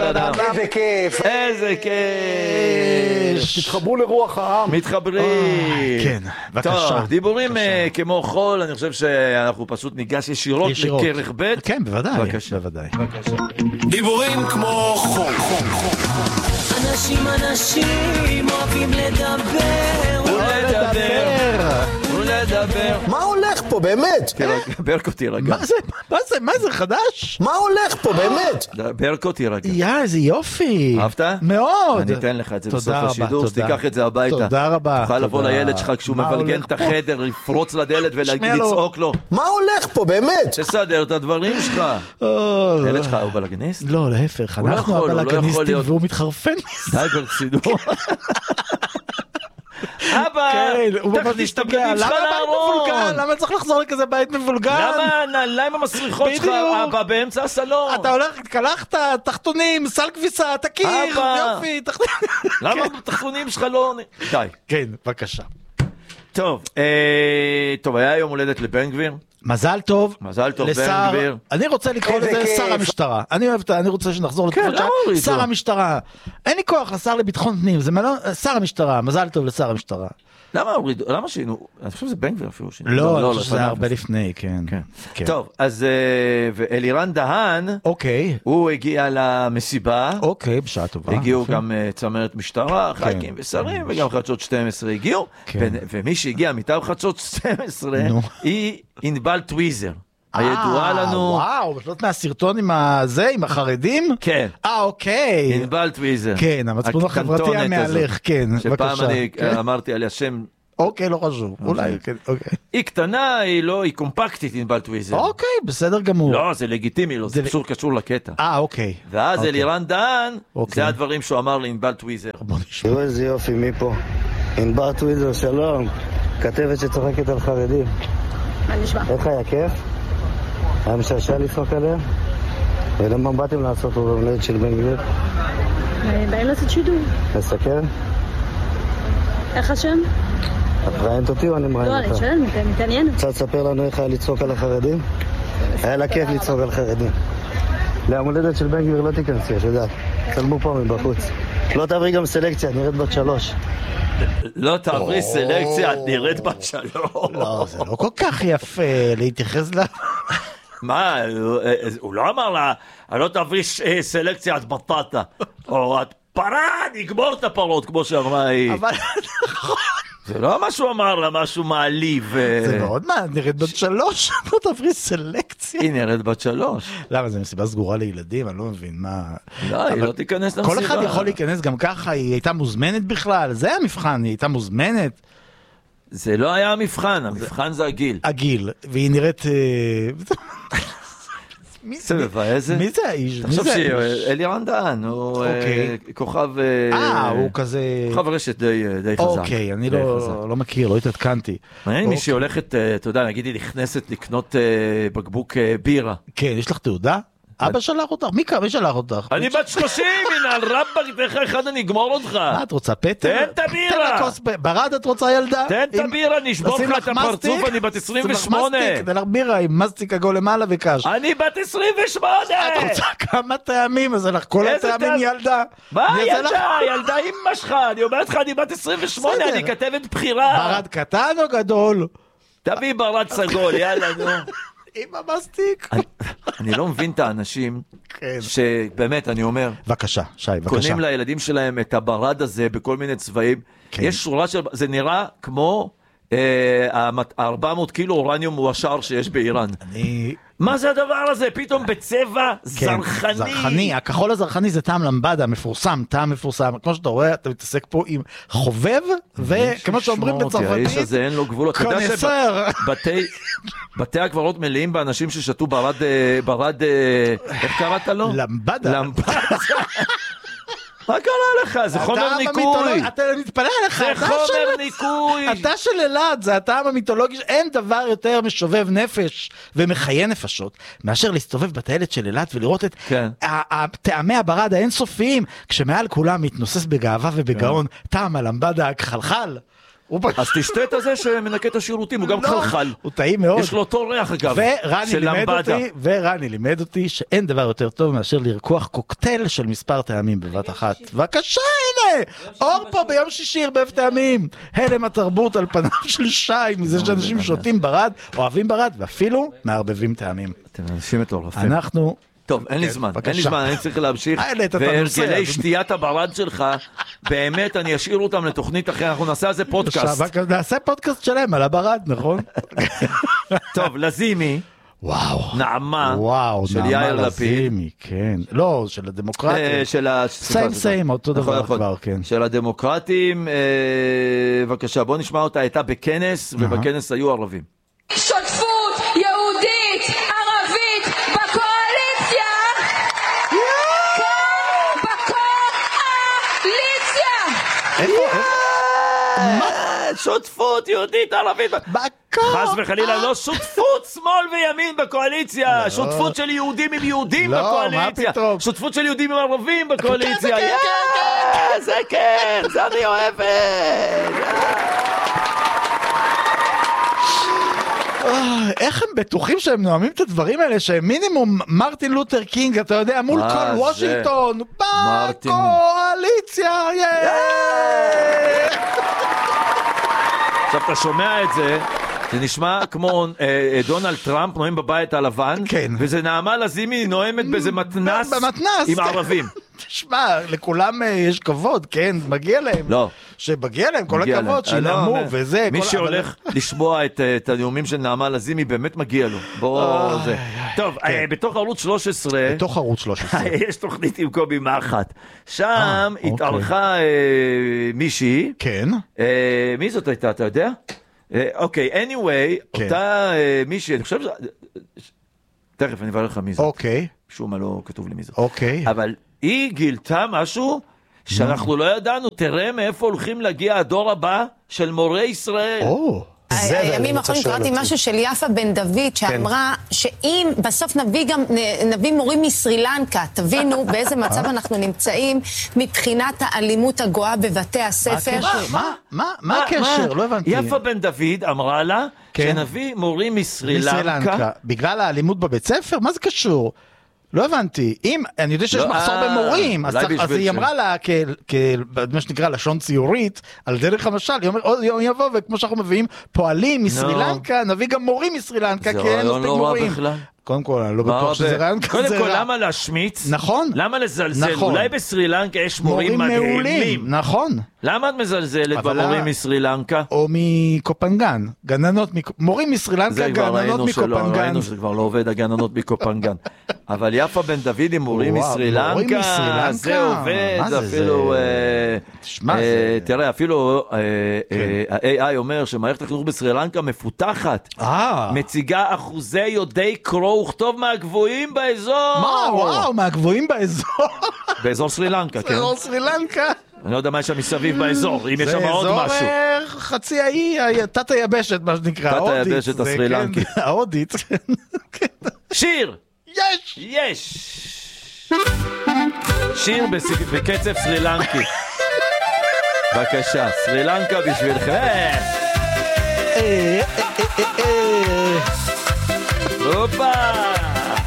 אדם. איזה כיף. איזה כיף. תתחברו לרוח העם. מתחברים. כן, בבקשה. טוב, דיבורים כמו חול, אני חושב שאנחנו פשוט ניגש ישירות לכרך ב'. כן, בוודאי. בבקשה. בוודאי. דיבורים כמו חול. אנשים אוהבים לדבר ולדבר. מה הולך פה באמת? ברקו תירגע. מה זה חדש? מה הולך פה באמת? ברקו תירגע. איזה יופי. אהבת? מאוד. אני אתן לך את זה בסוף תודה רבה, השידור, תודה. שתיקח את זה הביתה. תודה רבה. תוכל לבוא תודה. לילד שלך כשהוא מה מבלגן הולך את החדר, לפרוץ לדלת ולצעוק לו. מה הולך פה באמת? תסדר את הדברים שלך. הילד שלך הוא בלגניסט? לא, להפך. הוא לא אנחנו יכול, הוא לא יכול הבלגניסטים להיות. והוא מתחרפן מזה. די ברצינות. אבא, תכניס את הבגדים שלך לארון. למה צריך לחזור לכזה בית מבולגן? למה הנעליים המסריחות שלך, אבא, באמצע הסלון? אתה הולך, התקלחת, תחתונים, סל כביסה, תקיר, אבא. יופי, תחתונים. למה התחתונים שלך לא... די. כן, בבקשה. טוב, היה יום הולדת לבן גביר. מזל טוב. מזל טוב, לשר, בן גביר. אני רוצה לקרוא איזה לזה כיף. שר המשטרה. אני רוצה שנחזור לתקופת למה הורידו? שר המשטרה. אין לי כוח לשר לביטחון פנים, זה שר המשטרה, מזל טוב לשר המשטרה. למה הורידו? למה שינו? אני חושב שזה בן גביר אפילו שינו. לא, אני חושב שזה לפניו. הרבה לפני, כן. כן. טוב, אז ואלירן דהן, אוקיי, הוא הגיע למסיבה. אוקיי, בשעה טובה. הגיעו יפה. גם צמרת משטרה, ח"כים ושרים, וגם חדשות 12 הגיעו. כן. ומי שהגיע מטעם חדשות 12 נו. היא ענבל טוויזר. הידועה לנו... וואו, זאת מהסרטון עם הזה, עם החרדים? כן. אוקיי. ענבל טוויזר. כן, המצפון החברתי הקטנטונת המהלך, הזאת. כן, שפעם בבקשה. אני כן. אמרתי עליה שם... אוקיי, לא חשוב, אולי, כן, אוקיי. היא קטנה, היא לא, היא קומפקטית, ענבל טוויזר. אוקיי, בסדר גמור. לא, זה לגיטימי, לא, זה פשוט קשור לקטע. אוקיי. ואז אוקיי. אלירן דהן, אוקיי. זה הדברים שהוא אמר לענבל טוויזר. בוא נשמע. תראו איזה יופי, מי פה? ענבר טוויזר, שלום. כתבת שצוחקת על חרדים. מה נשמע? איך היה כיף? היה משעשע לצחוק עליהם? ולמה באתם לעשות פה במולדת של בן גביר? באים לעשות שידור. לסקר? איך השם? את מראיינת אותי או אני לא, מראיין אני אותך? שואלת, מתעניינת. קצת תספר לנו איך היה לצחוק על החרדים? היה לה כיף לצחוק על חרדים. למולדת של בן גביר לא תיכנסי, את יודעת. צלמו פה מבחוץ. לא תעברי גם סלקציה, נראית בת 3. לא תעברי סלקציה, את נראית בת 3. לא, זה לא כל כך יפה להתייחס ל... מה, הוא לא אמר לה, לא תעברי סלקציה, את בטטה. או את פרה, נגמור את הפרות, כמו שאמרה היא. אבל... זה לא מה שהוא אמר לה, משהו מעליב. זה מאוד מה, נראית בת 3, לא תעברי סלקציה. היא נראית בת 3. למה, זה מסיבה סגורה לילדים? אני לא מבין, מה... לא, היא לא תיכנס למסיבה. כל אחד יכול להיכנס גם ככה, היא הייתה מוזמנת בכלל, זה המבחן, היא הייתה מוזמנת. זה לא היה המבחן, המבחן זה הגיל. הגיל, והיא נראית... זה מבאס. מי זה האיש? תחשוב שאלירן דהן, הוא כוכב... הוא כזה... כוכב רשת די חזק. אוקיי, אני לא מכיר, לא התעדכנתי. מעניין מי שהולכת, אתה יודע, נגיד היא נכנסת לקנות בקבוק בירה. כן, יש לך תעודה? אבא שלח אותך? מי שלח אותך? אני בת 30, הנה על רבק, דרך אחד אני אגמור אותך. מה, את רוצה פטר? תן את הבירה. ברד את רוצה ילדה? תן את הבירה, נשבור לך את הפרצוף, אני בת 28. תן לך בירה עם מסטיק עגול למעלה וקש. אני בת 28. את רוצה כמה טעמים, אז לך כל הטעמים ילדה. מה ילדה? ילדה אמא שלך, אני אומרת לך, אני בת 28, אני כתבת בחירה. ברד קטן או גדול? תביא ברד סגול, יאללה, נו. עם המסטיק. אני לא מבין את האנשים שבאמת, אני אומר, בבקשה, שי, בבקשה. קונים לילדים שלהם את הברד הזה בכל מיני צבעים. יש שורה של... זה נראה כמו 400 קילו אורניום מועשר שיש באיראן. מה זה הדבר הזה? פתאום בצבע זרחני. זרחני, הכחול הזרחני זה טעם למבדה, מפורסם, טעם מפורסם. כמו שאתה רואה, אתה מתעסק פה עם חובב, וכמו שאומרים בצרפתית, האיש הזה אין לו גבולות. קונסר. בתי הקברות מלאים באנשים ששתו ברד, איך קראת לו? למבדה. מה קרה לך? זה חומר ניקוי. אתה מתפלא עליך. זה חומר ניקוי. אתה של אלעד, זה הטעם המיתולוגי. אין דבר יותר משובב נפש ומחיי נפשות, מאשר להסתובב בטיילת של אלעד ולראות את טעמי הברד האינסופיים, כשמעל כולם מתנוסס בגאווה ובגאון טעם הלמבדה הכחלחל. אז תשתה את הזה שמנקה את השירותים, הוא גם חלחל. הוא טעים מאוד. יש לו אותו ריח אגב, של למבדה. ורני לימד אותי שאין דבר יותר טוב מאשר לרקוח קוקטייל של מספר טעמים בבת אחת. בבקשה, הנה! אור פה ביום שישי ערבב טעמים. הלם התרבות על פניו של שי, מזה שאנשים שותים ברד, אוהבים ברד, ואפילו מערבבים טעמים. אתם אנשים מטורפים. אנחנו... טוב, אין לי זמן, אני צריך להמשיך, והרגלי שתיית הברד שלך, באמת אני אשאיר אותם לתוכנית אחרת, אנחנו נעשה על זה פודקאסט. נעשה פודקאסט שלהם על הברד, נכון? טוב, לזימי, נעמה, של יאיר לפיד, כן, לא, של הדמוקרטים, סיים, אותו דבר כבר, כן. של הדמוקרטים, בבקשה, בוא נשמע אותה, הייתה בכנס, ובכנס היו ערבים. שותפות יהודית, ערבית, בקואליציה, שותפות יהודית ערבית חס וחלילה, לא שותפות שמאל וימין בקואליציה, שותפות של יהודים עם יהודים בקואליציה, שותפות של יהודים עם ערבים בקואליציה. זה כן, זה אני אוהבת. איך הם בטוחים שהם נואמים את הדברים האלה, שהם מינימום מרטין לותר קינג, אתה יודע, מול כל וושינגטון, בקואליציה, עכשיו אתה שומע את זה, זה נשמע כמו דונלד טראמפ נואם בבית הלבן, וזה נעמה לזימי נואמת באיזה מתנס עם ערבים. תשמע, לכולם יש כבוד, כן, מגיע להם. לא. שמגיע להם, כל הכבוד, שינאמו וזה. מי שהולך לשמוע את הנאומים של נעמה לזימי, באמת מגיע לו. בוא, זה. טוב, בתוך ערוץ 13... בתוך ערוץ 13. יש תוכנית עם קובי מחט. שם התארחה מישהי. כן. מי זאת הייתה, אתה יודע? אוקיי, anyway, אותה מישהי, אני חושב תכף אני אברר לך מי זאת. אוקיי. שום מה לא כתוב לי מי זאת. אוקיי. אבל היא גילתה משהו שאנחנו לא ידענו, תראה מאיפה הולכים להגיע הדור הבא של מורי ישראל. הימים האחרונים קראתי משהו של יפה בן דוד שאמרה שאם בסוף נביא מורים מסרילנקה, תבינו באיזה מצב אנחנו נמצאים מבחינת האלימות הגואה בבתי הספר. מה הקשר? לא הבנתי. יפה בן דוד אמרה לה שנביא מורים מסרילנקה. בגלל האלימות בבית ספר? מה זה קשור? לא הבנתי. אם, אני יודע שיש מחסור במורים, אז היא אמרה לה, מה שנקרא לשון ציורית, על דרך המשל, היא אומרת, עוד יום יבוא, וכמו שאנחנו מביאים פועלים מסרילנקה, נביא גם מורים מסרילנקה, כי אין מספיק מורים. קודם כל, אני לא בטוח שזה רעיון כזה רע. קודם כל, למה להשמיץ? נכון. למה לזלזל? אולי בסרילנקה יש מורים מדהימים. נכון. למה את מזלזלת במורים מסרילנקה? או מקופנגן. גננות, מורים מסרילנקה, גננות מקופנגן. ראינו שזה כבר לא עובד, הגננות מקופנגן. אבל יפה בן דוד עם מורים מסרילנקה, זה עובד, אפילו... תראה, אפילו ה-AI אומר שמערכת החינוך בסרילנקה מפותחת. מציגה אחוזי יודעי קרוא וכתוב מהגבוהים באזור. מה? וואו, מהגבוהים באזור. באזור סרילנקה, כן. באזור סרילנקה. אני לא יודע מה יש שם מסביב באזור, אם יש שם עוד משהו. זה אזור חצי האי, תת היבשת, מה שנקרא, ההודית. תת היבשת הסרילנקית. ההודית. שיר! יש! שיר בקצב סרילנקי. בבקשה, סרילנקה בשבילכם. הופה!